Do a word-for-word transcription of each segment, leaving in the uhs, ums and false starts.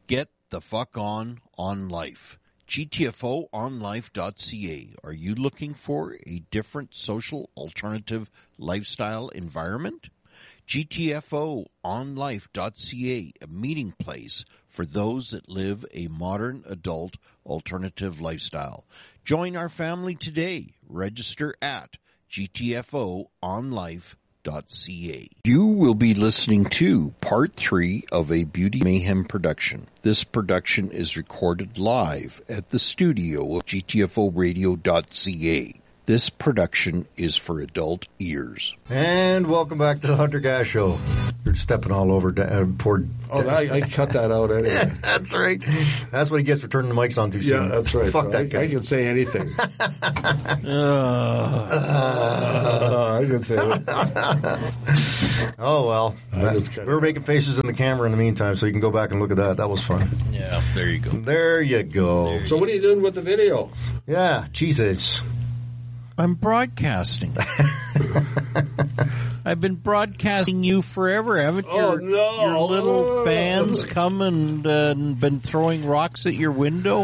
Get the fuck on on life. G T F O on life dot c a. Are you looking for a different social alternative lifestyle environment? G T F O on life dot c a, a meeting place for those that live a modern adult alternative lifestyle. Join our family today. Register at G T F O on life dot c a. You will be listening to part three of a Beauty Mayhem production. This production is recorded live at the studio of G T F O radio dot c a. This production is for adult ears. And welcome back to the Hunter Gas Show. You're stepping all over uh, poor... Oh, I, I cut that out anyway. That's right. That's what he gets for turning the mics on too soon. Yeah, that's right. Fuck so that I, guy. I can say anything. uh, uh, I can say anything. Oh, well. That, we were making faces in the camera in the meantime, so you can go back and look at that. That was fun. Yeah, there you go. There you go. There you so what are you doing with the video? Yeah, Jesus. I'm broadcasting. I've been broadcasting you forever, haven't you? Oh, no. Your little oh. fans come and uh, been throwing rocks at your window?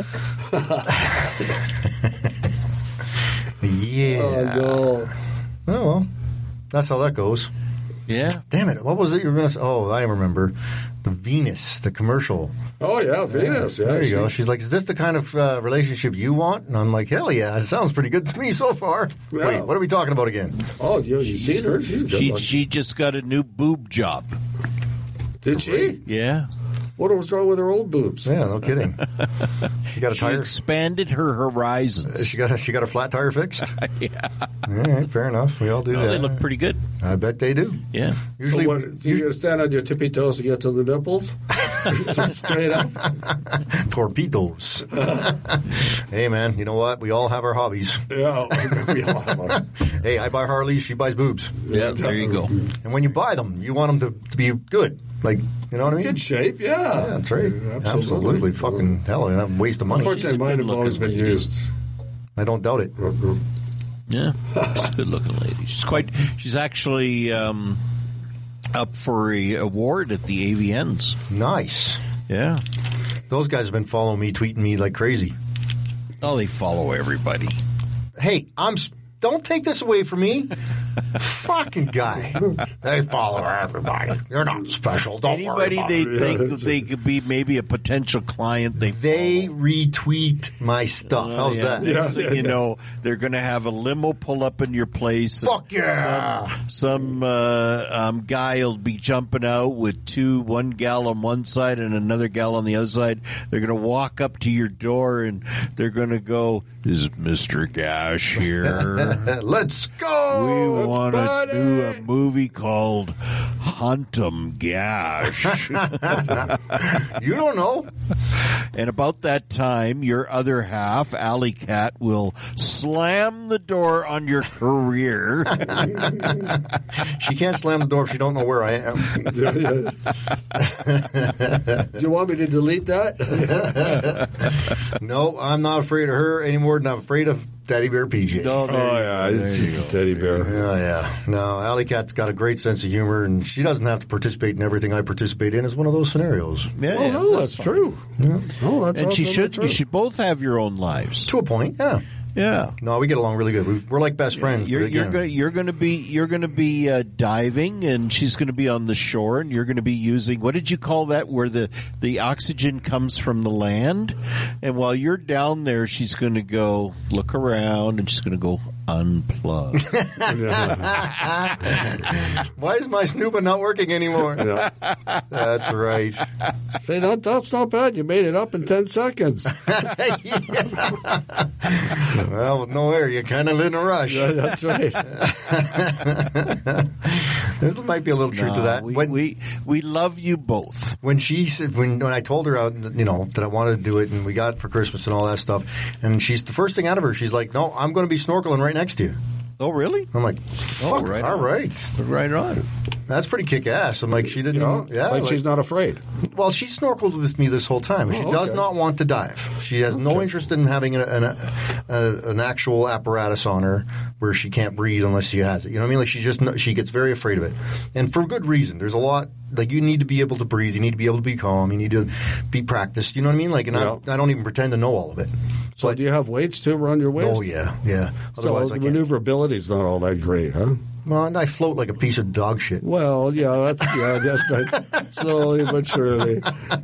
Yeah. Oh, no. Oh, well. That's how that goes. Yeah. Damn it. What was it you were going to say? Oh, I remember. The Venus, the commercial. Oh, yeah, Venus. Yeah, there you she, go. She's like, is this the kind of uh, relationship you want? And I'm like, hell yeah. It sounds pretty good to me so far. Yeah. Wait, what are we talking about again? Oh, you, you seen her? She's good She, looking. she just got a new boob job. Did she? Yeah. What was wrong with her old boobs? Yeah, no kidding. She got a She tire. expanded her horizons. She got a, she got a flat tire fixed. Yeah. All right, fair enough. We all do Well, that. they look pretty good. I bet they do. Yeah. Usually, so what, so you're going to stand on your tippy toes to get to the nipples? Straight up? Torpedoes. Hey, man, you know what? We all have our hobbies. Yeah, we all have our... Hey, I buy Harleys, she buys boobs. Yeah, there you go. And when you buy them, you want them to, to be good. Like, you know what I mean? Good shape, yeah. Yeah, that's right. Absolutely. Absolutely. Fucking hell, a waste of money. Unfortunately, mine have always been used. I don't doubt it. Yeah, she's a good-looking lady. She's quite. She's actually um, up for a award at the A V Ns. Nice. Yeah. Those guys have been following me, tweeting me like crazy. Oh, they follow everybody. Hey, I'm. Don't take this away from me. Fucking guy. They follow everybody. You're not special. Don't Anybody worry about they it. think that they could be maybe a potential client, they They follow. retweet my stuff. Oh, How's yeah. that? Next thing Yeah, you yeah. know, they're going to have a limo pull up in your place. and Fuck yeah. Some, some uh, um, guy will be jumping out with two, one gal on one side and another gal on the other side. They're going to walk up to your door and they're going to go, "Is Mister Gash here? Let's go. We Let's want to party." do a movie called Hunt 'em Gash." You don't know. And about that time, your other half, Alley Cat, will slam the door on your career. She can't slam the door if she don't know where I am. Do you want me to delete that? No, I'm not afraid of her any more than I'm afraid of Teddy Bear P J. No, there Oh, you yeah, go. it's There you just a go. teddy bear. Yeah, yeah. No, Alley Cat's got a great sense of humor, and she doesn't have to participate in everything I participate in. It's one of those scenarios. Yeah, Oh, yeah, no, that's fine. true. Yeah. Oh, that's And she absolutely should. true. You should both have your own lives. To a point, yeah. Yeah. No, we get along really good. We- We're like best friends. You're, but you're again, going. You're going to be. You're going to be uh, diving, and she's going to be on the shore, and you're going to be using. What did you call that? Where the the oxygen comes from the land, and while you're down there, she's going to go look around, and she's going to go unplug. Why is my snooping not working anymore? Yeah. That's right. Say, that, that's not bad. You made it up in ten seconds. Well, with no air, you kind of live in a rush. Yeah, that's right. There might be a little truth to No, that. we, when, we we love you both. when she said, when when I told her, uh, you know, that I wanted to do it, and we got it for Christmas and all that stuff, and she's the first thing out of her, she's like, "No, I'm going to be snorkeling right next to you." Oh, really? I'm like, "Fuck, right all on. right, Right on. that's pretty kick ass." I'm like, she didn't, You know, yeah, like, like- she's not afraid. well, she snorkeled with me this whole time. She Oh, does okay. not want to dive. She has no Okay. interest in having an, an, a, an actual apparatus on her where she can't breathe unless she has it. You know what I mean? Like she just she gets very afraid of it, and for good reason. There's a lot like you need to be able to breathe. You need to be able to be calm. You need to be practiced. You know what I mean? Like, and Yeah. I, I don't even pretend to know all of it. So But- do you have weights too around your waist? Oh yeah, yeah. So Otherwise, the I can't. maneuverability is not all that great, huh? Well, and I float like a piece of dog shit. Well, yeah, that's yeah, that's like slowly but surely.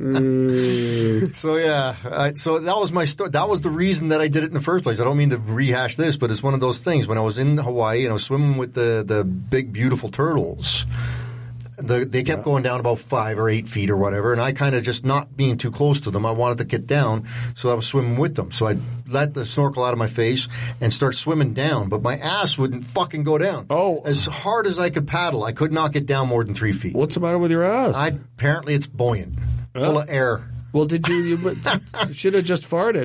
Mm. So yeah, I, so that was my sto- that was the reason that I did it in the first place. I don't mean to rehash this, but it's one of those things. When I was in Hawaii and I was swimming with the the big beautiful turtles, the, they kept going down about five or eight feet or whatever, and I kind of just not being too close to them. I wanted to get down, so I was swimming with them. So I let the snorkel out of my face and start swimming down, but my ass wouldn't fucking go down. Oh. As hard as I could paddle, I could not get down more than three feet. What's the matter with your ass? I apparently it's buoyant, full of air. well, did you? You, you should have just farted.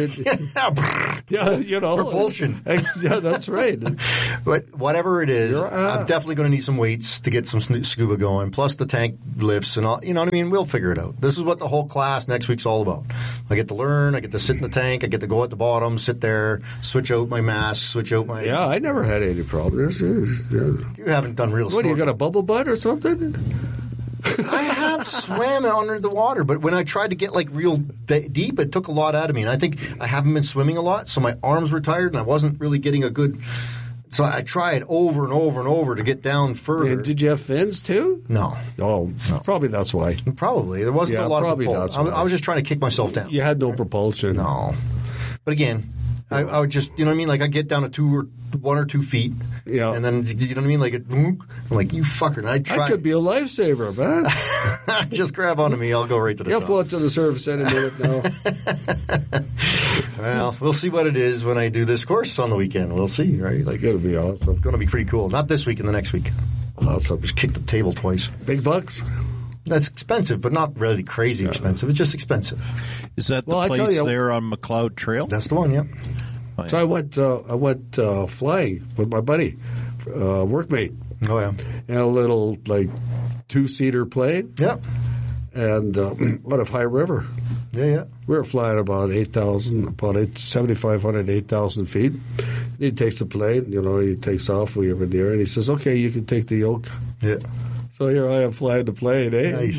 Yeah, you know, Propulsion. Ex- Yeah, that's right. But whatever it is, You're, uh, I'm definitely going to need some weights to get some sn- scuba going, plus the tank lifts and all. You know what I mean? We'll figure it out. This is what the whole class next week's all about. I get to learn. I get to sit in the tank. I get to go at the bottom, sit there, switch out my mask, switch out my. Yeah, I never had any problems. Yeah. You haven't done real. What do you snorkeling. got, a bubble butt or something? I have swam under the water, but when I tried to get like real ba- deep, it took a lot out of me. And I think I haven't been swimming a lot, so my arms were tired, and I wasn't really getting a good. So I tried over and over and over to get down further. And did you have fins too? No, Oh, probably that's why. probably there wasn't Yeah, a lot probably of propulsion. that's I, was- why. I was just trying to kick myself down. You had no propulsion. No, but again, I, I would just you know what I mean. Like I get down to two or one or two feet, Yeah. and then you know what I mean. Like it, I'm like you fucker. And I try. I could be a lifesaver, man. just grab onto me. I'll go right to the You'll top. float to the surface any minute now. Well, we'll see what it is when I do this course on the weekend. We'll see, right? Like, It's going to be awesome. going to be pretty cool. Not this week and the next week. Awesome. Just kick the table twice. Big bucks? That's expensive, but not really crazy expensive. It's just expensive. Is that the Well, I tell place you- there on McLeod Trail? That's the one, yep. So I went, uh, I went uh, flying with my buddy, uh, workmate, Oh, yeah. in a little like two-seater plane, Yep. and uh, out of High River. Yeah, yeah. We were flying about eight thousand, about eight, seventy-five hundred, eight thousand feet. He takes the plane, you know, he takes off, we have in the air, and he says, okay, you can take the yoke. Yeah. So here I am flying the plane, eh? Nice.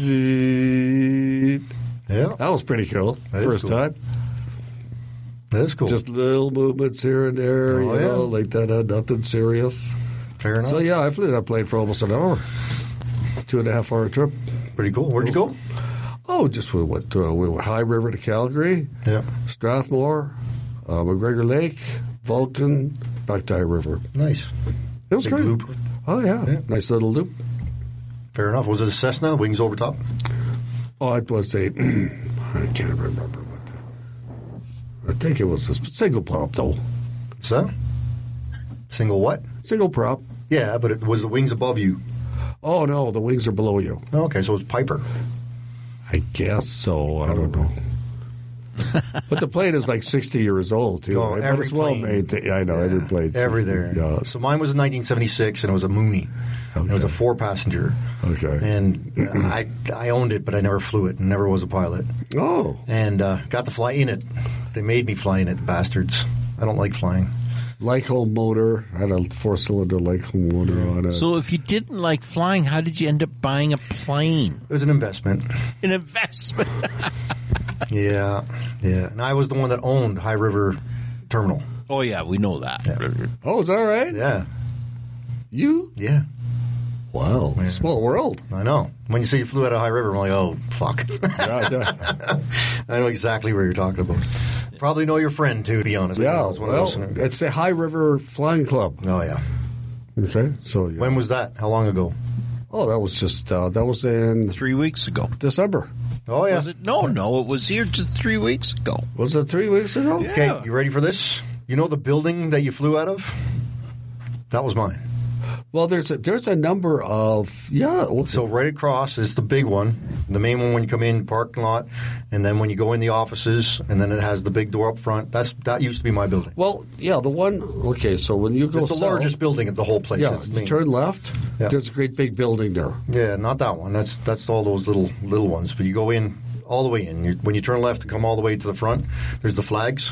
Yeah. That was pretty cool. That is First cool. time. That is cool. Just little movements here and there, Oh, you yeah. know, like that, uh, nothing serious. Fair enough. So yeah, I flew that plane for almost an hour. Two and a half hour trip. Pretty cool. Where'd you go? Oh, just we went to, we went High River to Calgary, Yeah. Strathmore, uh, McGregor Lake, Vulcan, back to High River. Nice. It was Big great. loop. Oh yeah. Yeah. Nice little loop. Fair enough. Was it a Cessna, wings over top? Oh, it was a, I can't remember what the, I think it was a single prop though. So? Single what? Single prop. Yeah, but it was the wings above you. Oh no, the wings are below you. Oh, okay, so it was Piper. I guess so. I don't know. But the plane is like sixty years old too. Oh, right? every but it's well plane. maintained. I know every plane. Every there. Yeah. So mine was in nineteen seventy-six, and it was a Mooney. And It was a Okay. four-passenger. Okay. And uh, I I owned it, but I never flew it and never was a pilot. Oh, And uh, got to fly in it. They made me fly in it, the bastards. I don't like flying. Lycombe motor. I had a four-cylinder Lycombe motor on it. So if you didn't like flying, how did you end up buying a plane? It was an investment. An investment. Yeah, yeah. And I was the one that owned High River Terminal. Oh, yeah, we know that. Oh, is that right? Yeah, You? yeah. Wow. Small world. I know. When you say you flew out of High River, I'm like, oh, fuck. Yeah, yeah. I know exactly where you're talking about. Probably know your friend, too, to be honest. Yeah, I was one of well, those- it's the High River Flying Club. Oh, yeah. Okay, so yeah. When was that? How long ago? Oh, that was just uh, that was in Three weeks ago. December. Oh, yeah. Was it? No, no, it was here just three weeks ago. Was it three weeks ago? Yeah. Okay, you ready for this? You know the building that you flew out of? That was mine. Well, there's a, there's a number of, yeah. Okay. So right across is the big one, the main one when you come in, parking lot, and then when you go in the offices, and then it has the big door up front. That's That used to be my building. Well, yeah, the one, okay, so when you go It's the south, largest building of the whole place. yeah, It's you main. turn left, Yeah. there's a great big building there. Yeah, not that one. That's that's all those little little ones. But you go in all the way in. You, when you turn left to come all the way to the front, there's the flags,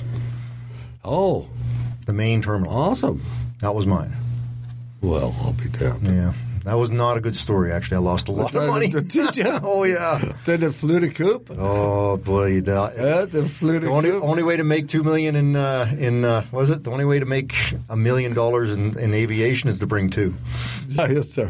Oh, the main terminal. awesome. That was mine. Well, I'll be damned. Yeah. That was not a good story, actually. I lost a lot of money. Did you? Oh, yeah. Then it flew to Coop. Oh, boy. The, Yeah, then flew to the only, Coop. only way to make two million in, uh, in uh, what was it? The only way to make a million dollars in, in aviation is to bring two. Yeah, yes, sir.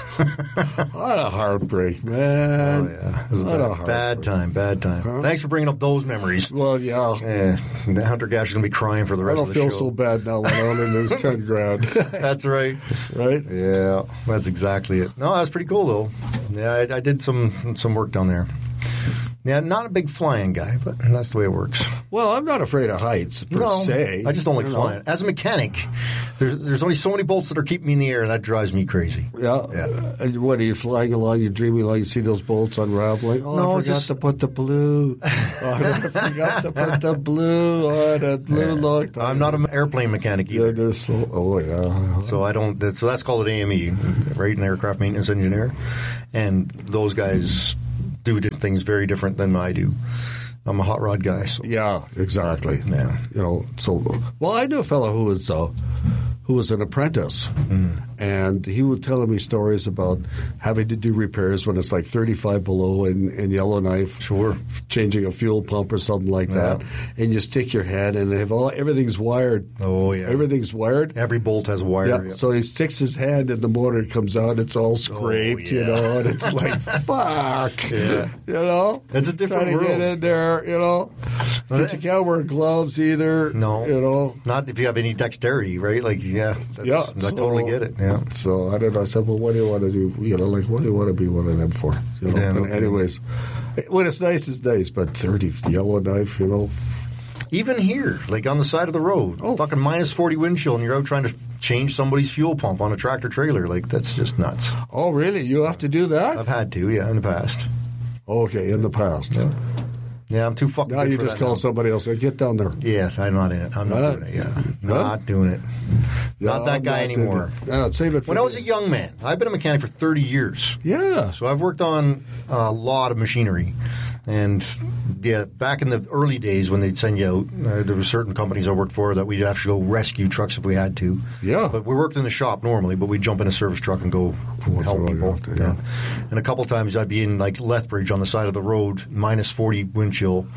What a heartbreak, man. Oh, yeah. It was a What a bad, heartbreak. bad time, bad time. Huh? Thanks for bringing up those memories. Well, yeah. Yeah, the Hunter Gash is going to be crying for the I rest don't of the feel show. so bad now when I only lose ten grand. That's right. Right? Yeah, that's exactly it. No, that's pretty cool though. Yeah, I, I did some some work down there. Yeah, not a big flying guy, but that's the way it works. Well, I'm not afraid of heights per No, se. I just don't like You know. flying. As a mechanic, there's there's only so many bolts that are keeping me in the air, and that drives me crazy. Yeah. Yeah. And what, are you flying along, you're dreaming along, you see those bolts unraveling? Oh, No, I it's forgot just- to put the blue. Oh, I forgot to put the blue on that blue look. I'm not an airplane mechanic Yeah, either, there's so, oh, yeah. so I don't. That, so that's called an A M E, right? An aircraft maintenance engineer, and those guys do di- things very different than I do. I'm a hot rod guy, so Yeah, exactly. Yeah. You know, so, well, I knew a fellow who was, uh, who was an apprentice, Mm. and he would tell me stories about having to do repairs when it's like thirty-five below in, in Yellowknife. Sure. Changing a fuel pump or something like that. And you stick your head and they have all, everything's wired. Oh, yeah. Everything's wired. every bolt has a wire. Yeah, yeah. so he sticks his hand and the motor comes out. It's all scraped, you yeah. know, and it's like, fuck, Yeah. you know. It's a different Trying to world. get in there, you know. But you can't wear gloves either. No. You know. Not if you have any dexterity, right? Like, yeah, that's, Yeah, I so- totally get it. Yeah, So I don't know. I said, well, what do you want to do? You know, like, what do you want to be one of them for? You know. Yeah, no but anyways, when it's nice, it's nice. But thirty Yellowknife, you know. even here, like on the side of the road, Oh. fucking minus forty wind chill, and you're out trying to f- change somebody's fuel pump on a tractor trailer. Like, that's just nuts. Oh, really? You have to do that? I've had to, yeah, in the past. Okay, in the past. Yeah, yeah I'm too fucking. Now good you for just that call now. somebody else. Hey, get down there. Yes, I'm not in it. I'm not Huh? doing it. Yeah, Huh? not doing it. Not Yeah, that I'm guy doing anymore. it. Yeah, save it for When I was a the- young man, I've been a mechanic for thirty years. Yeah. So I've worked on a lot of machinery. And yeah, back in the early days when they'd send you out, uh, there were certain companies I worked for that we'd have to go rescue trucks if we had to. Yeah. But we worked in the shop normally, but we'd jump in a service truck and go Once help in a while, people. yeah. Yeah. And a couple times I'd be in like Lethbridge on the side of the road, minus forty wind chill,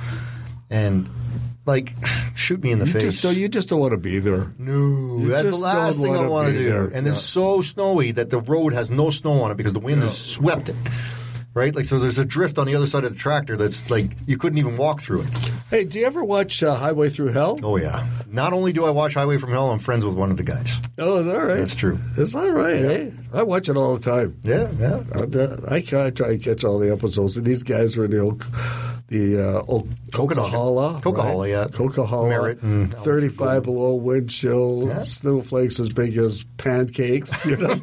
and like shoot me in the You face. just, don't, you just don't want to be there. No, You that's the just last don't thing I wanna want to be do. there. And Yeah. it's so snowy that the road has no snow on it because the wind has swept it. Right? Like, so there's a drift on the other side of the tractor that's like, you couldn't even walk through it. Hey, do you ever watch uh, Highway Through Hell? Oh, yeah. Not only do I watch Highway from Hell, I'm friends with one of the guys. Oh, is that right? That's true. Is that right, eh? I watch it all the time. Yeah, yeah. I, I, I try to catch all the episodes, and these guys were in the old, the uh, old Coquihalla, Coquihalla, right? yeah. Coquihalla, Merritt and thirty-five below wind chill, Yeah. snowflakes as big as pancakes. You know.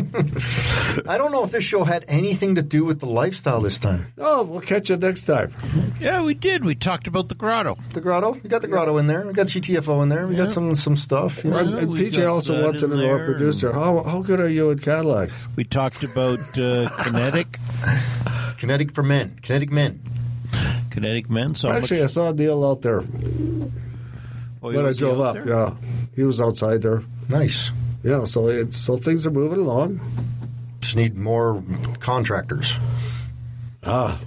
I don't know if this show had anything to do with the lifestyle this time. Oh, we'll catch you next time. Yeah, we did. We talked about the grotto. The grotto? We got the grotto in there. We got G T F O in there. We Yeah. got some some stuff. You know? And, and we P J got also that wanted to in know our there, producer. How how good are you at Cadillacs? We talked about uh, kinetic, Kinetic for men. Kinetic men. kinetic men. So how Actually, I much, saw Neil out there oh, he when I was drove out up. there? Yeah, he was outside there. Nice. Yeah, so it, so things are moving along. Just need more contractors. Ah,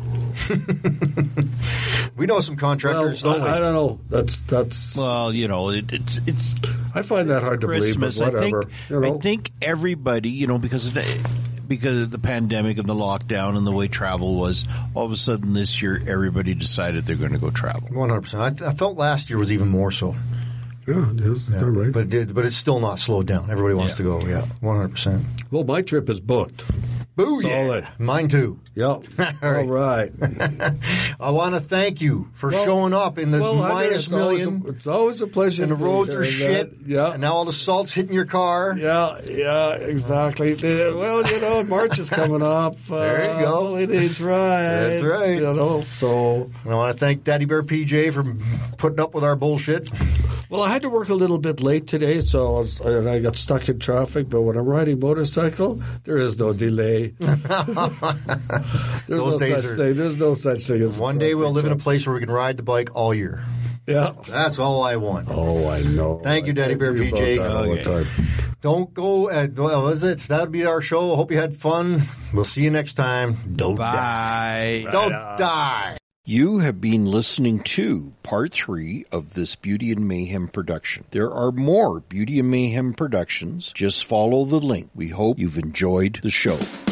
We know some well, contractors, don't we? I, I don't know. That's that's. Well, you know, it, it's it's I find that hard to Christmas. believe, but whatever. I think you know, I think everybody, you know, because of the, because of the pandemic and the lockdown and the way travel was, all of a sudden this year everybody decided they're going to go travel. one hundred percent. I, th- I felt last year was even more so. yeah, it is. Yeah. All right. But it, but it's still not slowed down. Everybody wants Yeah. to go. Yeah, one hundred percent. Well, my trip is booked. Booyah. Solid. Mine too. Yep. All right. I want to thank you for Well- showing up in the Well, minus it's always million. a- it's always a pleasure. And the to roads hear are that. shit. Yeah. And now all the salt's hitting your car. Yeah, yeah, exactly. Uh, Well, you know, March is coming up. There you uh, go. Holidays, right? That's right. You know, so. And I want to thank Daddy Bear P J for putting up with our bullshit. Well, I had to work a little bit late today, so I, was, and I got stuck in traffic. But when I'm riding motorcycle, there is no delay. There's Those no days such are- thing. There's no such thing as One day we'll live in a traffic place where we can ride the bike all year. jam. Yeah. That's all I want. Oh, I know. Thank you, Daddy I Bear think P J. about that all the Okay. time. Don't go. Uh, well, was it? That would be our show. Hope you had fun. We'll see you next time. Don't die. Bye. Don't die. You have been listening to part three of this Beauty and Mayhem production. There are more Beauty and Mayhem productions. Just follow the link. We hope you've enjoyed the show.